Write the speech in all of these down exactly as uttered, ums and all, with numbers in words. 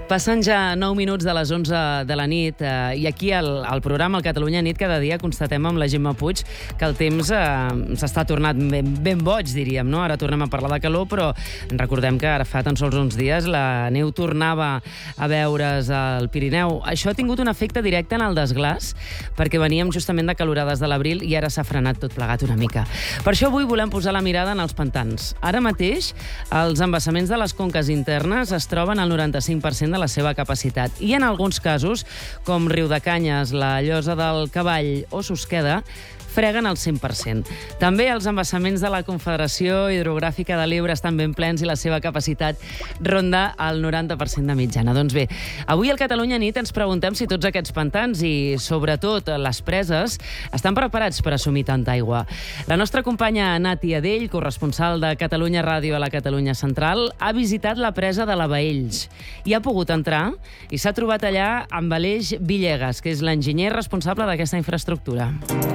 Passen ja nou minuts de les onze de la nit eh, i aquí al, al programa El Catalunya Nit cada dia constatem amb la Gemma Puig que el temps eh, s'està tornat ben, ben boig, diríem, no? Ara tornem a parlar de calor, però recordem que ara fa tan sols uns dies la neu tornava a veure's al Pirineu. Això ha tingut un efecte directe en el desglàs, perquè veníem justament de calorades de l'abril i ara s'ha frenat tot plegat una mica. Per això avui volem posar la mirada en els pantans. Ara mateix, els embassaments de les conques internes es troben al noranta-cinc per cent de la seva capacitat. I en alguns casos, com Riudecanyes, la Llosa del Cavall o Susqueda, freguen al cent per cent. També els embassaments de la Confederació Hidrogràfica de l'Ebre estan ben plens i la seva capacitat ronda el noranta per cent de mitjana. Doncs bé, avui al Catalunya Nit ens preguntem si tots aquests pantans i, sobretot, les preses estan preparats per assumir tanta aigua. La nostra companya Nati Adell, corresponsal de Catalunya Ràdio a la Catalunya Central, ha visitat la presa de la Baells i ha pogut entrar i s'ha trobat allà amb Aleix Villegas, que és l'enginyer responsable d'aquesta infraestructura.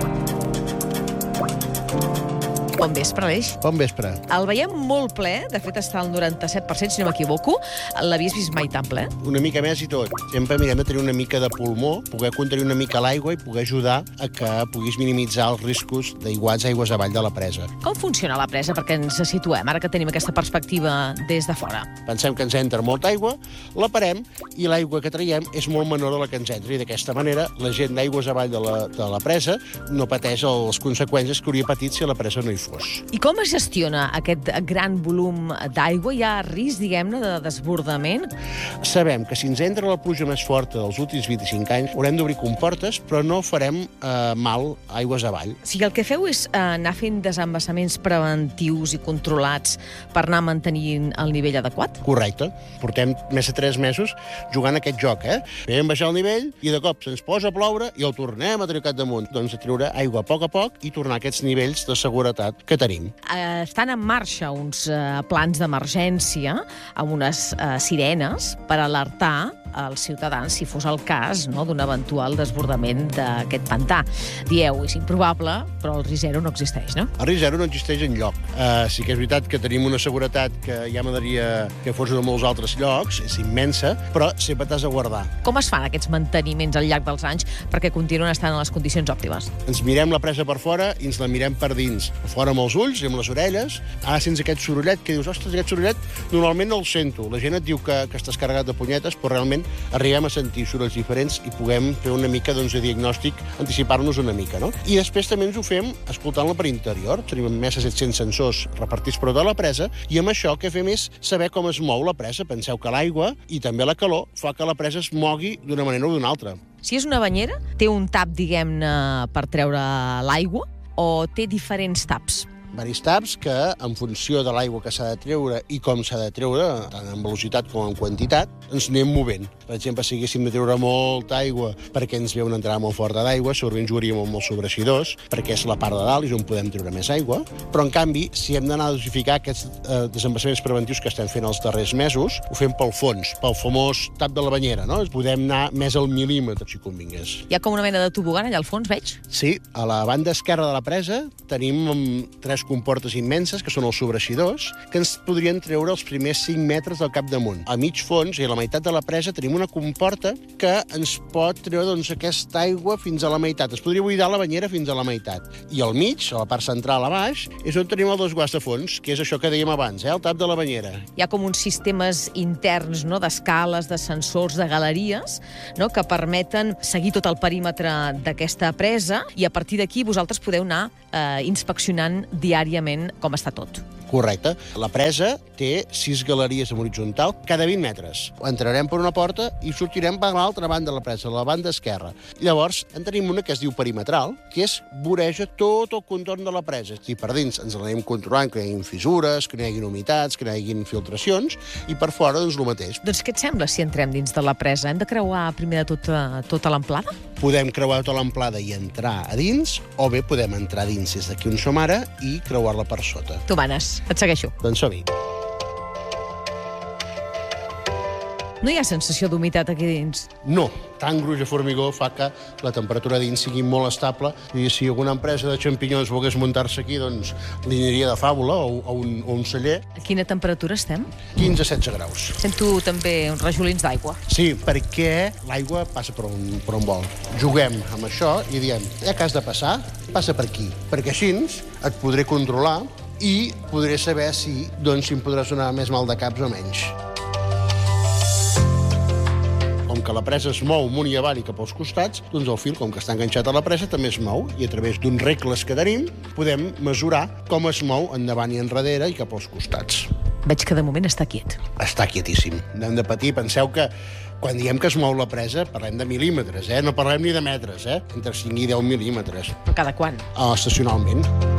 Bon vespre, Aleix. Bon vespre. El veiem molt ple, de fet està al noranta-set per cent, si no m'equivoco. L'havies vist mai tan ple? Una mica més i tot. Sempre mirem de tenir una mica de pulmó, poder contenir una mica l'aigua i poder ajudar a que puguis minimitzar els riscos d'aiguats aigües avall de la presa. Com funciona la presa perquè ens situem, ara que tenim aquesta perspectiva des de fora? Pensem que ens entra molta aigua, la parem i l'aigua que traiem és molt menor de la que ens entra i d'aquesta manera la gent d'aigües avall de la, de la presa no pateix les conseqüències que hauria patit si la presa no hi fos. I com es gestiona aquest gran volum d'aigua? Hi ha risc, diguem-ne, de desbordament? Sabem que si ens entra la pluja més forta dels últims vint-i-cinc anys haurem d'obrir comportes, però no farem eh, mal aigües avall. O sigui, el que feu és eh, anar fent desembassaments preventius i controlats per anar mantenint el nivell adequat? Correcte. Portem més de tres mesos jugant aquest joc, eh? Vam baixar el nivell i de cop se'ns posa a ploure i el tornem a treure cap damunt. Doncs a treure aigua a poc a poc i tornar a aquests nivells de seguretat que tenim. Eh, estan en marxa uns eh, plans d'emergència amb unes eh, sirenes per alertar als ciutadans si fos el cas, no, d'un eventual desbordament d'aquest pantà. Dieu, és improbable, però el risc zero no existeix, no? El risc zero no existeix enlloc. Uh, sí que és veritat que tenim una seguretat que ja m'agradaria que fos de molts altres llocs, és immensa, però sempre t'has de guardar. Com es fan aquests manteniments al llarg dels anys perquè continuen estant en les condicions òptimes? Ens mirem la presa per fora i ens la mirem per dins. Fora amb els ulls i amb les orelles. Ara sents aquest sorollet que dius, ostres, aquest sorollet normalment no el sento. La gent et diu que, que estàs carregat de punyetes, però realment arribem a sentir sorolls diferents i puguem fer una mica doncs, de diagnòstic, anticipar-nos una mica, no? I després també ens ho fem escoltant-la per interior. Tenim més de set-cents sensors repartits per tota la presa i amb això el que fem és saber com es mou la presa. Penseu que l'aigua i també la calor fa que la presa es mogui d'una manera o d'una altra. Si és una banyera, té un tap, diguem-ne, per treure l'aigua o té diferents taps? Varis taps que, en funció de l'aigua que s'ha de treure i com s'ha de treure, tant en velocitat com en quantitat, ens anem movent. Per exemple, si haguéssim de treure molta aigua perquè ens ve una entrada molt forta d'aigua, segurament jugaríem amb els sobreeixidors, perquè és la part de dalt i és on podem treure més aigua. Però, en canvi, si hem d'anar a dosificar aquests eh, desembassaments preventius que estem fent els darrers mesos, ho fem pel fons, pel famós tap de la banyera, no? Podem anar més al mil·límetre, si convingués. Hi ha com una mena de tobogan allà al fons, veig? Sí, a la banda esquerra de la presa tenim tres comportes immenses, que són els sobreeixidors, que ens podrien treure els primers cinc metres del capdamunt. A mig fons i a la meitat de la presa tenim una comporta que ens pot treure doncs, aquesta aigua fins a la meitat. Es podria buidar la banyera fins a la meitat. I al mig, a la part central a baix, és on tenim el desguàs de fons, que és això que dèiem abans, eh? El tap de la banyera. Hi ha com uns sistemes interns, no?, d'escales, de sensors, de galeries, no?, que permeten seguir tot el perímetre d'aquesta presa i a partir d'aquí vosaltres podeu anar eh, inspeccionant diàriament com està tot. Correcte. La presa té sis galeries en horitzontal cada vint metres. Entrarem per una porta i sortirem per l'altra banda de la presa, la banda esquerra. Llavors, en tenim una que es diu perimetral, que és voreja tot el contorn de la presa. I per dins ens l'anem controlant, que hi hagi fissures, que no hi hagi humitats, que no hi hagi infiltracions, i per fora, doncs, el mateix. Doncs què et sembla si entrem dins de la presa? Hem de creuar primer de tot tota l'amplada? Podem creuar tota l'amplada i entrar a dins, o bé podem entrar dins des d'aquí on som ara i creuar-la per sota. Tu manes, et segueixo. Doncs som-hi. No hi ha sensació d'humitat aquí dins? No, tan gruix de formigó fa que la temperatura dins sigui molt estable i si alguna empresa de xampinyons volgués muntar-se aquí, doncs li aniria de fàbula o, o, un, o un celler. A quina temperatura estem? quinze a setze graus. Sento també uns rajolins d'aigua. Sí, perquè l'aigua passa per un, per un bol. Juguem amb això i diem, ja que has de passar, passa per aquí, perquè així et podré controlar i podré saber si, doncs, si em podràs donar més mal de caps o menys. Com que la presa es mou amunt i avall i cap als costats, doncs el fil, com que està enganxat a la presa, també es mou i a través d'uns regles que tenim podem mesurar com es mou endavant i enrere i cap als costats. Veig que de moment està quiet. Està quietíssim. No hem de patir. Penseu que quan diem que es mou la presa parlem de mil·límetres, eh? No parlem ni de metres, eh? Entre cinc i deu mil·límetres. Però cada quan? Uh, estacionalment.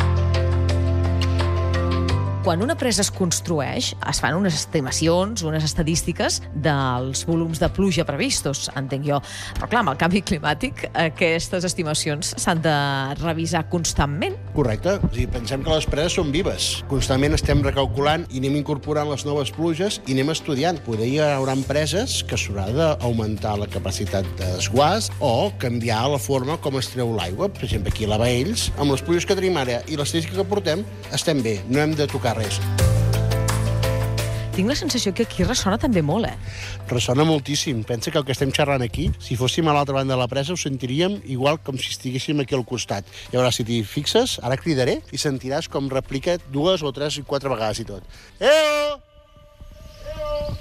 Quan una presa es construeix, es fan unes estimacions, unes estadístiques dels volums de pluja previstos, entenc jo. Però clar, amb el canvi climàtic, aquestes estimacions s'han de revisar constantment. Correcte. O sigui, pensem que les preses són vives. Constantment estem recalculant i anem incorporant les noves pluges i anem estudiant. Poder hi haurà empreses que s'haurà d'augmentar la capacitat de desguàs o canviar la forma com es treu l'aigua. Per exemple, aquí a la Baells, amb les pluges que tenim ara i l'estadística que portem, estem bé. No hem de tocar res. Tinc la sensació que aquí ressona també molt, eh? Ressona moltíssim. Pensa que el que estem xerrant aquí, si fóssim a l'altra banda de la presa, ho sentiríem igual com si estiguéssim aquí al costat. I ara, si t'hi fixes, ara cridaré i sentiràs com replica dues o tres i quatre vegades i tot. Eo! Eo!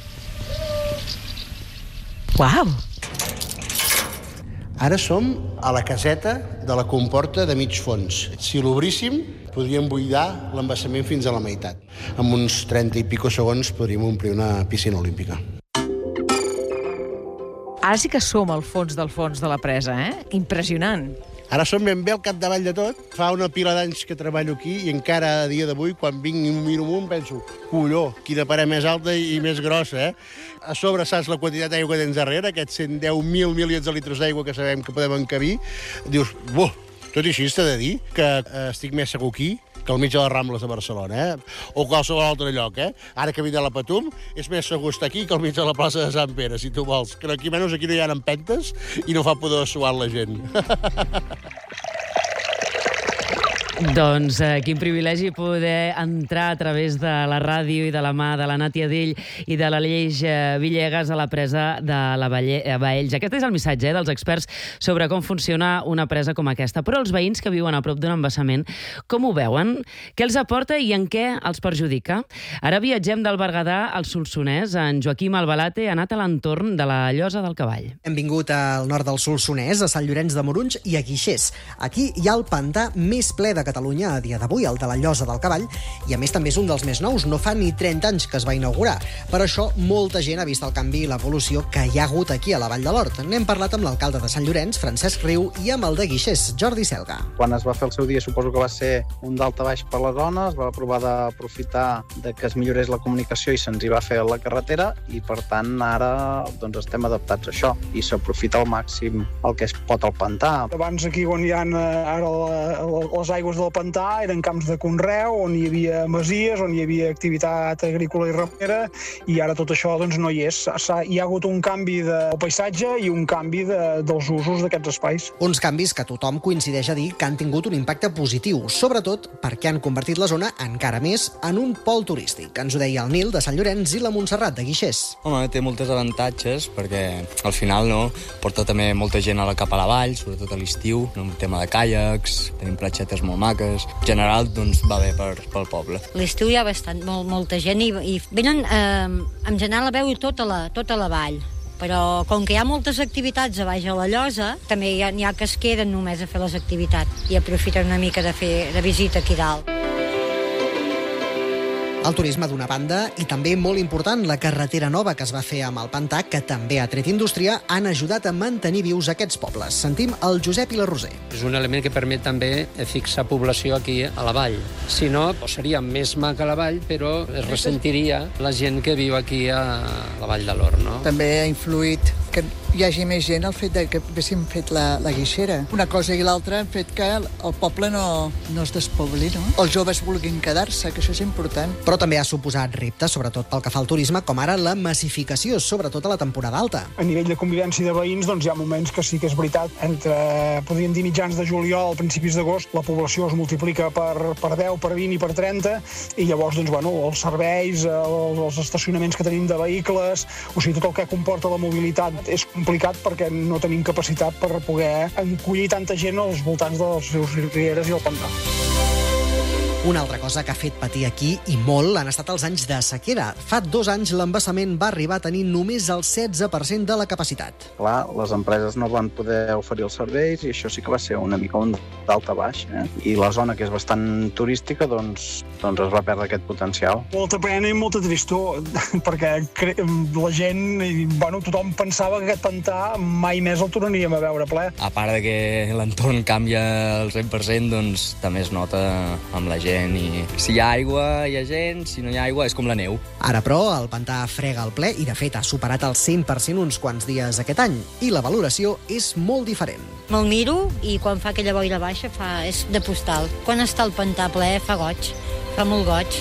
Uau! Ara som a la caseta de la comporta de mig fons. Si l'obríssim, podríem buidar l'embassament fins a la meitat. Amb uns trenta i pico segons podríem omplir una piscina olímpica. Ara sí que som al fons del fons de la presa, eh? Impressionant. Ara som ben bé al capdavall de tot. Fa una pila d'anys que treballo aquí i encara a dia d'avui, quan vinc i miro amunt, penso, colló, quina paret més alta i més grossa, eh? A sobre saps la quantitat d'aigua que tens darrere, aquests cent deu mil milions de litres d'aigua que sabem que podem encabir. Dius, buh, tot i així t'he de dir que eh, estic més segur aquí que al mig de les Rambles de Barcelona, eh? O qualsevol altre lloc, eh? Ara que vinc de la Patum, és més segur estar aquí que al mig de la plaça de Sant Pere, si tu vols. Que aquí, menys, aquí no hi ha empentes i no fa pudor suar la gent. Doncs eh, quin privilegi poder entrar a través de la ràdio i de la mà de la Nàtia Dill i de l'Aleix eh, Villegas a la presa de la Valle, eh, Baells. Aquest és el missatge eh, dels experts sobre com funciona una presa com aquesta. Però els veïns que viuen a prop d'un embassament, com ho veuen? Què els aporta i en què els perjudica? Ara viatgem del Berguedà al Solsonès. En Joaquim Albalate ha anat a l'entorn de la Llosa del Cavall. Hem vingut al nord del Solsonès, a Sant Llorenç de Morunys i a Guixers. Aquí hi ha el pantà més ple de Catalunya a dia d'avui, el de la Llosa del Cavall, i a més també és un dels més nous, no fa ni trenta anys que es va inaugurar. Per això molta gent ha vist el canvi i l'evolució que hi ha hagut aquí a la Vall de l'Hort. N'hem parlat amb l'alcalde de Sant Llorenç, Francesc Riu, i amb el de Guixers, Jordi Selga. Quan es va fer el seu dia suposo que va ser un daltabaix per la zona, es va provar d'aprofitar de que es millorés la comunicació i se'ns hi va fer la carretera i per tant ara doncs, estem adaptats a això i s'aprofita al màxim el que es pot al pantà. Abans aquí on hi ha ara les aigües del pantà eren camps de conreu, on hi havia masies, on hi havia activitat agrícola i ramadera, i ara tot això doncs, no hi és. Hi ha hagut un canvi del paisatge i un canvi de, dels usos d'aquests espais. Uns canvis que tothom coincideix a dir que han tingut un impacte positiu, sobretot perquè han convertit la zona encara més en un pol turístic. Ens ho deia el Nil de Sant Llorenç i la Montserrat de Guixers. Home, té moltes avantatges perquè al final no porta també molta gent a la cap a la vall, sobretot a l'estiu, amb el tema de caiacs, tenim platgetes molt maques. En general, doncs, va bé per, pel poble. L'estiu hi ha bastant, molt, molta gent i, i venen, eh, en general, a veure tota la, tota la vall. Però com que hi ha moltes activitats a baix a la Llosa, també hi ha, hi ha que es queden només a fer les activitats i aprofiten una mica de fer de visita aquí dalt. El turisme d'una banda i també molt important la carretera nova que es va fer amb el pantà, que també ha tret indústria, han ajudat a mantenir vius aquests pobles. Sentim el Josep i la Roser. És un element que permet també fixar població aquí a la vall. Si no, seria més maca la vall, però es ressentiria la gent que viu aquí a la Vall de l'Hort, no? També ha influït que hi hagi més gent el fet de que haguéssim fet la, la guixera. Una cosa i l'altra han fet que el poble no, no es despobli, no? Els joves vulguin quedar-se, que això és important. Però també ha suposat reptes, sobretot pel que fa al turisme, com ara la massificació, sobretot a la temporada alta. A nivell de convivència de veïns, doncs hi ha moments que sí que és veritat. Entre, podríem dir, mitjans de juliol, principis d'agost, la població es multiplica per, per deu, per vint i per trenta, i llavors, doncs, bueno, els serveis, els, els estacionaments que tenim de vehicles, o sigui, tot el que comporta la mobilitat és complicat perquè no tenim capacitat per poder encollir tanta gent als voltants de les seus rieres i el pantà. Una altra cosa que ha fet patir aquí, i molt, han estat els anys de sequera. Fa dos anys l'embassament va arribar a tenir només el setze per cent de la capacitat. Clar, les empreses no van poder oferir els serveis i això sí que va ser una mica un d'alta baix. Eh? I la zona, que és bastant turística, doncs, doncs es va perdre aquest potencial. Molta pena i molta tristor, perquè la gent, i, bueno, tothom pensava que aquest pantà mai més el tornaríem a veure ple. A part de que l'entorn canvia al cent per cent, doncs també es nota amb la gent. I si hi ha aigua, hi ha gent, si no hi ha aigua és com la neu. Ara, però, el pantà frega al ple i, de fet, ha superat el cent per cent uns quants dies aquest any. I la valoració és molt diferent. Me'l miro i quan fa aquella boira baixa fa, és de postal. Quan està el pantà ple fa goig, fa molt goig.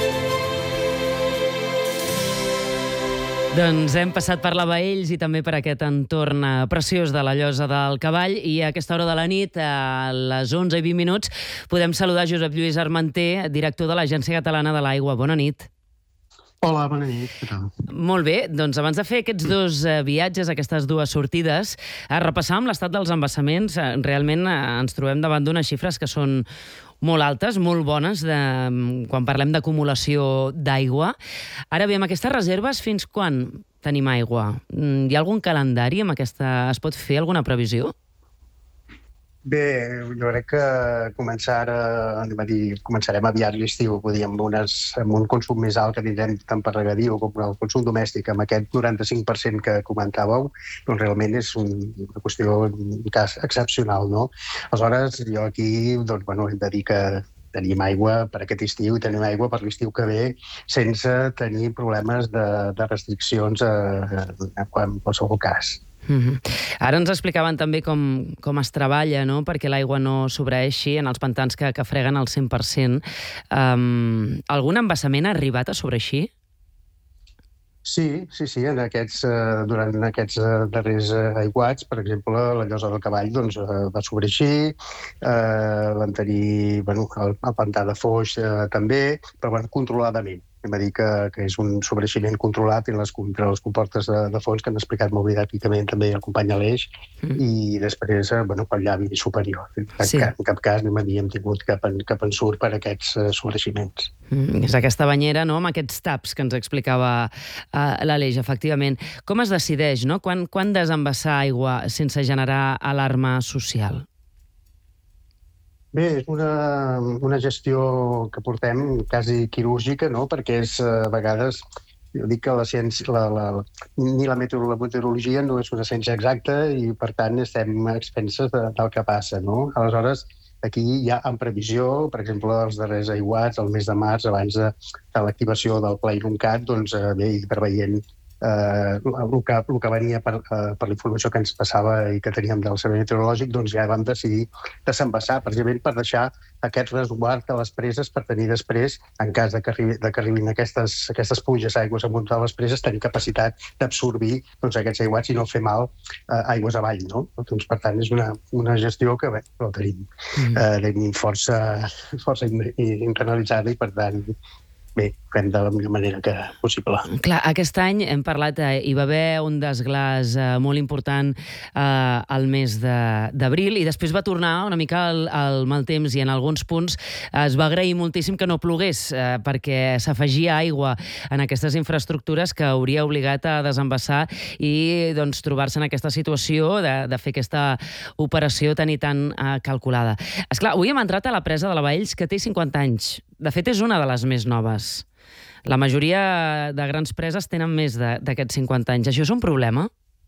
Doncs hem passat per la Baells i també per aquest entorn preciós de la Llosa del Cavall, i a aquesta hora de la nit, a les onze i vint minuts, podem saludar Josep Lluís Armenter, director de l'Agència Catalana de l'Aigua. Bona nit. Hola, bona nit. Què tal? Molt bé, doncs abans de fer aquests dos viatges, aquestes dues sortides, a repassar amb l'estat dels embassaments, realment ens trobem davant d'unes xifres que són molt altes, molt bones, de, quan parlem d'acumulació d'aigua. Ara bé, amb aquestes reserves, fins quan tenim aigua? Hi ha algun calendari amb aquesta? Es pot fer alguna previsió? Bé, jo crec que començar ara, anem a dir, començarem aviat l'estiu, amb, unes, amb un consum més alt que tindrem tant per regadiu com el consum domèstic, amb aquest noranta-cinc per cent que comentàveu, doncs realment és un, una qüestió, un cas excepcional, no? Aleshores, jo aquí, doncs, bueno, hem de dir que tenim aigua per aquest estiu i tenim aigua per l'estiu que ve sense tenir problemes de, de restriccions a, a, en qualsevol cas. Mm-hmm. Ara ens explicaven també com, com es treballa, no?, perquè l'aigua no sobreeixi en els pantans que, que freguen al cent per cent. Um, algun embassament ha arribat a sobreixir? Sí, sí, sí. En aquests, eh, durant aquests eh, darrers eh, aiguats, per exemple, la Llosa del Cavall doncs, eh, va sobreixir, eh, van tenir bueno, el, el pantà de Foix eh, també, però bueno, controladament. Hem de dir que, que és un sobreiximent controlat en les, entre les comportes de, de fons que han explicat molt didàcticament també el company Aleix, mm. i després, bueno, pel llavi superior. En, sí. cap, en cap cas no hem tingut cap, cap ensurt per aquests uh, sobreiximents. Mm, és aquesta banyera, no?, amb aquests taps que ens explicava uh, l'Aleix, efectivament. Com es decideix, no?, quan, quan desembassar aigua sense generar alarma social? Bé, és una, una gestió que portem quasi quirúrgica, no?, perquè és, a vegades, jo dic que la ciència, la, la, ni la meteorologia no és una ciència exacta i, per tant, estem a expenses de, del que passa, no? Aleshores, aquí hi ha en previsió, per exemple, els darrers aiguats, el mes de març, abans de, de l'activació del Pla Inuncat, doncs, bé, i preveient Uh, el, que, el que venia per, uh, per la informació que ens passava i que teníem del servei meteorològic, doncs ja vam decidir desembassar, precisament per deixar aquest resguard de les preses per tenir després, en cas de que, arribi, de que arribin aquestes, aquestes pluges aigües amunt de les preses, tenir capacitat d'absorbir doncs, aquests aiguats i no fer mal uh, aigües avall, no? Doncs, per tant, és una, una gestió que bé, no tenim, mm. uh, tenim força, força internalitzada i, per tant, bé, fem de la millor manera que possible. Clar, aquest any hem parlat, eh, hi va haver un desglàs eh, molt important eh, al mes d'abril i després va tornar una mica el, el mal temps i en alguns punts es va agrair moltíssim que no plogués eh, perquè s'afegia aigua en aquestes infraestructures que hauria obligat a desembassar i doncs, trobar-se en aquesta situació de, de fer aquesta operació tan i tan eh, calculada. Esclar, avui hem entrat a la presa de la Baells, que té cinquanta anys. De fet, és una de les més noves. La majoria de grans preses tenen més d'aquests cinquanta anys. Això és un problema?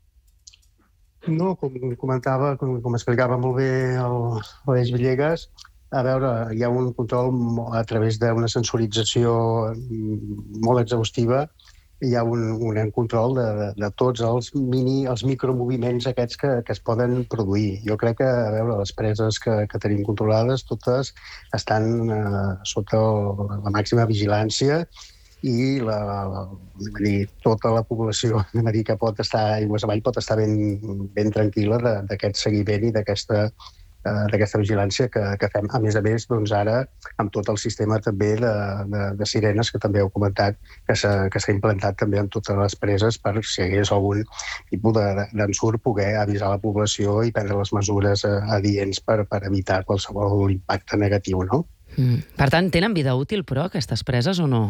No, com comentava, com, com explicava molt bé l'Aleix Villegas, a veure, hi ha un control a través d'una sensorització molt exhaustiva hi ha un, un control de, de, de tots els mini, els micromoviments aquests que, que es poden produir. Jo crec que, a veure, les preses que, que tenim controlades, totes estan eh, sota la màxima vigilància i la, la, la, dir, tota la població dir, que pot estar aigües avall pot estar ben, ben tranquil·la d'aquest seguiment i d'aquesta d'aquesta vigilància que, que fem. A més a més, doncs ara, amb tot el sistema també de, de, de sirenes, que també heu comentat, que s'ha implantat també en totes les preses per, si hi hagués algun tipus d'ensurt, poder avisar la població i prendre les mesures adients per, per evitar qualsevol impacte negatiu, no? Mm. Per tant, tenen vida útil, però, aquestes preses, o no?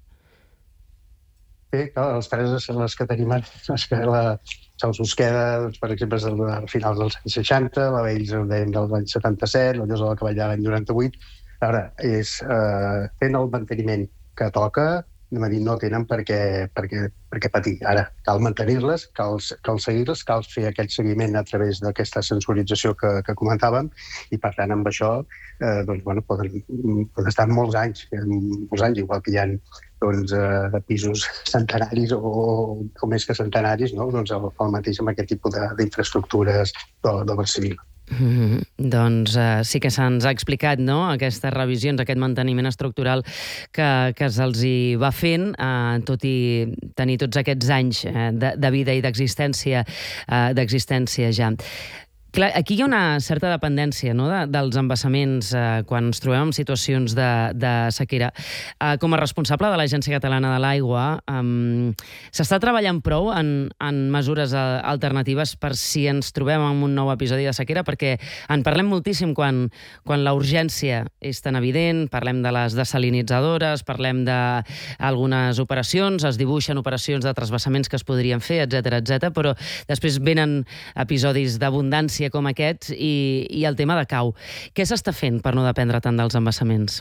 Bé, clar, les preses són les que tenim ara, les que la, se'ls us queda, doncs, per exemple, al final dels anys seixanta, la Vells ho dèiem dels anys setanta-set, la Llosa del Cavall de l'any noranta-vuit. Ara, és, eh, fent el manteniment que toca, anem a dir, no tenen per què, per què, per què patir. Ara, cal mantenir-les, cal, cal seguir-les, cal fer aquest seguiment a través d'aquesta sensorització que, que comentàvem, i per tant, amb això, eh, doncs, bueno, poden, poden estar molts anys, molts anys, igual que hi ha doncs, eh, de pisos centenaris o, o més que centenaris, no? Doncs el, el mateix amb aquest tipus d'infraestructures d'obra civil. Mm-hmm. Doncs uh, sí que se'ns ha explicat, no?, aquestes revisions, aquest manteniment estructural que, que se'ls hi va fent, uh, tot i tenir tots aquests anys uh, de, de vida i d'existència uh, d'existència ja. Clar, aquí hi ha una certa dependència, no?, de, dels embassaments eh, quan ens trobem en situacions de, de sequera. Eh, com a responsable de l'Agència Catalana de l'Aigua, eh, s'està treballant prou en, en mesures alternatives per si ens trobem en un nou episodi de sequera? Perquè en parlem moltíssim quan, quan la urgència és tan evident, parlem de les desalinitzadores, parlem d'algunes operacions, es dibuixen operacions de trasbassaments que es podrien fer, etcètera, etcètera, però després venen episodis d'abundància com aquests i, i el tema de cau. Què s'està fent per no dependre tant dels embassaments?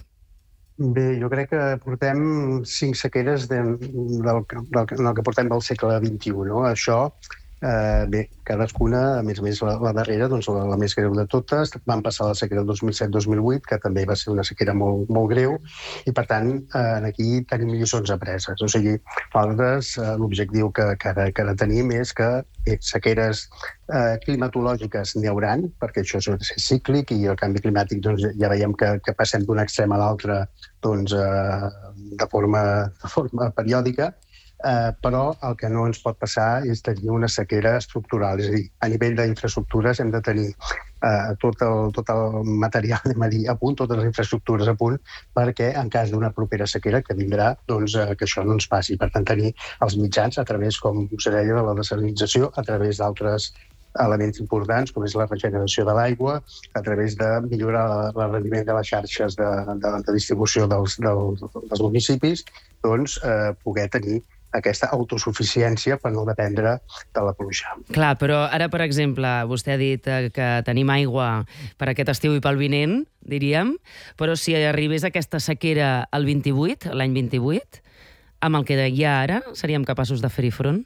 Bé, jo crec que portem cinc sequeres de, del, del, del que portem del segle vint-i-u, no? Això, eh, bé, cadascuna, a més a més la, la darrera, doncs la, la més greu de totes, van passar la sequera del dos mil set dos mil vuit, que també va ser una sequera molt, molt greu, i per tant, eh, aquí tenim lliçons apreses. O sigui, nosaltres, eh, l'objectiu que, que, ara, que ara tenim és que bé, sequeres eh, climatològiques n'hi hauran, perquè això és cíclic i el canvi climàtic doncs, ja veiem que, que passem d'un extrem a l'altre doncs, eh, de, forma, de forma periòdica, eh, però el que no ens pot passar és tenir una sequera estructural. És a dir, a nivell d'infraestructures hem de tenir eh, tot, el, tot el material anem a dir, a punt, totes les infraestructures a punt, perquè en cas d'una propera sequera que vindrà, doncs, eh, que això no ens passi. Per tant, tenir els mitjans a través, com us deia, de la desalinització, a través d'altres elements importants, com és la regeneració de l'aigua, a través de millorar el rendiment de les xarxes de, de, de distribució dels, dels, dels municipis, doncs eh, poder tenir aquesta autosuficiència per no dependre de la pluja. Clar, però ara, per exemple, vostè ha dit que tenim aigua per aquest estiu i pel vinent, diríem, però si arribés aquesta sequera el vint-i-vuit, l'any vint-i-vuit, amb el que hi ha ara, seríem capaços de fer-hi front?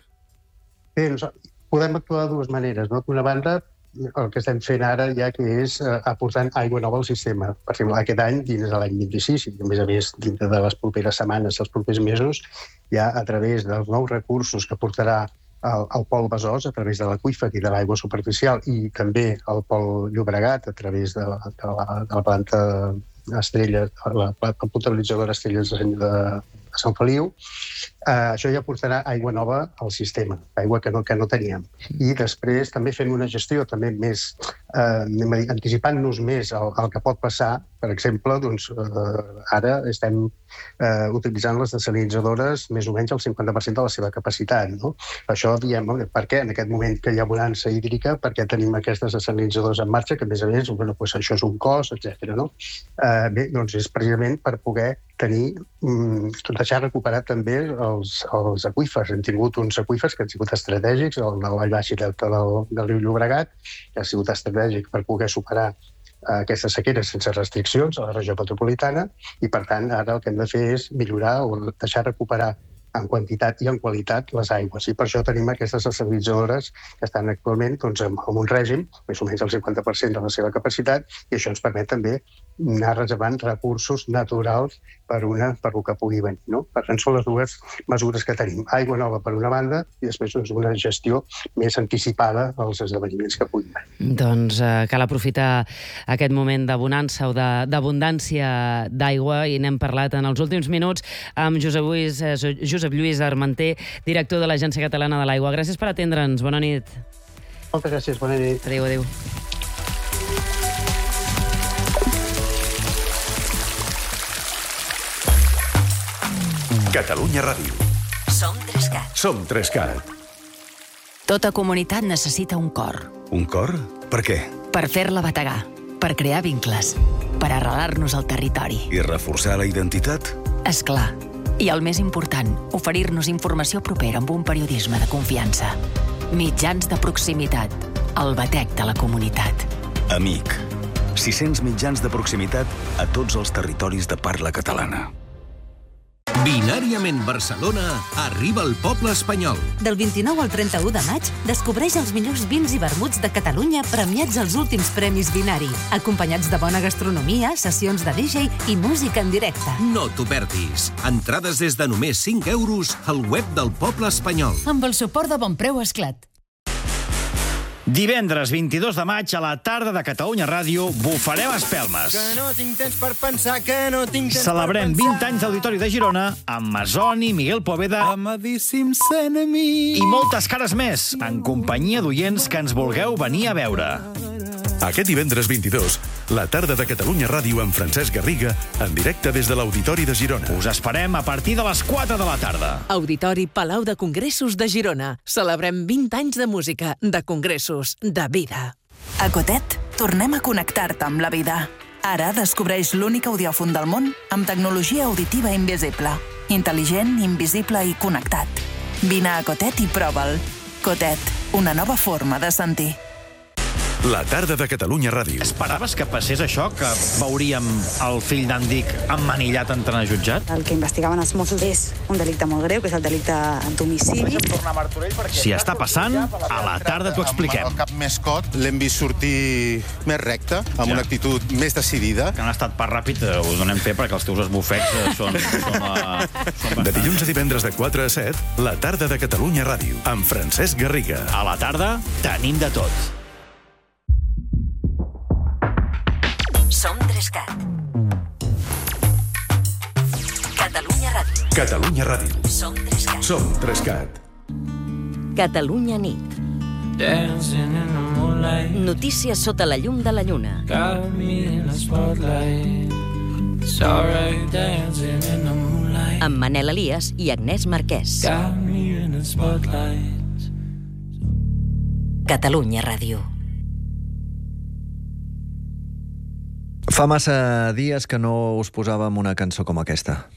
Bé, podem actuar de dues maneres, no? D'una banda, el que estem fent ara ja que és eh, aportant aigua nova al sistema. Per exemple, aquest any, dins de l'any vint-i-sis, i a més a més, dintre de les properes setmanes, els propers mesos, ja a través dels nous recursos que portarà el, el pol Besòs, a través de l'aqüífer i de l'aigua superficial, i també el pol Llobregat, a través de la, de la, de la planta Estrella, la, la potabilitzadora Estrelles de, de, de Sant Feliu, eh, això ja portarà aigua nova al sistema, aigua que no, que no teníem. I després també fent una gestió també més, eh, anem a dir, anticipant-nos més al, al que pot passar. Per exemple, doncs, eh, ara estem eh, utilitzant les desalinitzadores més o menys el cinquanta per cent de la seva capacitat, no? Això diem, per què en aquest moment que hi ha bonança hídrica, per què tenim aquestes desalinitzadores en marxa, que a més a més, bueno, pues això és un cost, etcètera, no? Eh, bé, doncs és precisament per poder tenir, mm, deixar recuperar també els, els aqüífers. Hem tingut uns aqüífers que han sigut estratègics, el de la Vall Baixa i Delta del, del riu Llobregat, que ha sigut estratègic per poder superar aquestes sequeres sense restriccions a la regió metropolitana, i per tant ara el que hem de fer és millorar o deixar recuperar en quantitat i en qualitat les aigües. I per això tenim aquestes desalinitzadores que estan actualment doncs, en, en un règim, més o menys el cinquanta per cent de la seva capacitat, i això ens permet també anar reservant recursos naturals per una, per el que pugui venir, no? Per tant, són les dues mesures que tenim. Aigua nova per una banda i després doncs, una gestió més anticipada als esdeveniments que puguin venir. Doncs eh, cal aprofitar aquest moment de bonança o d'abundància d'aigua, i n'hem parlat en els últims minuts amb Josep Lluís, eh, Josep Lluís Armenter, director de l'Agència Catalana de l'Aigua. Gràcies per atendre'ns. Bona nit. Moltes gràcies. Bona nit. Adéu, adéu. Catalunya Ràdio. Som Trescat. Som Trescat. Tota comunitat necessita un cor. Un cor? Per què? Per fer-la bategar, per crear vincles, per arrelar-nos al territori. I reforçar la identitat? És clar. I el més important, oferir-nos informació propera amb un periodisme de confiança. Mitjans de proximitat, el batec de la comunitat. Amic. sis-cents mitjans de proximitat a tots els territoris de parla catalana. Binàriament Barcelona arriba al poble espanyol. Del vint-i-nou al trenta-u de maig, descobreix els millors vins i vermuts de Catalunya premiats als últims Premis Binari, acompanyats de bona gastronomia, sessions de D J i música en directe. No t'ho perdis. Entrades des de només cinc euros al web del poble espanyol. Amb el suport de Bonpreu Esclat. Divendres vint-i-dos de maig a la tarda de Catalunya Ràdio bufarem espelmes. Que no tinc temps per pensar, que no tinc temps Celebrem per pensar. vint anys d'Auditori de Girona amb Masoni, Miguel Poveda Amadíssims enemies. i moltes cares més, en companyia d'oients que ens vulgueu venir a veure. Aquest divendres vint-i-dos, la tarda de Catalunya Ràdio amb Francesc Garriga, en directe des de l'Auditori de Girona. Us esperem a partir de les quatre de la tarda. Auditori Palau de Congressos de Girona. Celebrem vint anys de música, de congressos, de vida. A Cotet, tornem a connectar-te amb la vida. Ara descobreix l'únic audiòfon del món amb tecnologia auditiva invisible. Intel·ligent, invisible i connectat. Vine a Cotet i prova'l. Cotet, una nova forma de sentir. La tarda de Catalunya Ràdio. Esperaves que passés això, que veuríem el fill d'en Dic emmanillat entrant a jutjat? El que investigaven els Mossos és un delicte molt greu, que és el delicte d'homicidi. Si està passant, a la tarda t'ho expliquem. El cap més cot l'hem vist sortir més recte, amb Ja. una actitud més decidida. Que han estat per ràpid, eh, us donem fe perquè els teus esbufecs eh, són... són, uh, són De dilluns a divendres de quatre a set, la tarda de Catalunya Ràdio, amb Francesc Garriga. A la tarda tenim de tot. Som Trescat. Catalunya Ràdio. Catalunya Ràdio. Som Trescat. Som Trescat. Catalunya nit. Notícies sota la llum de la lluna. Amb Manel Elias i Agnès Marquès. Catalunya Ràdio. Fa massa dies que no us posàvem una cançó com aquesta.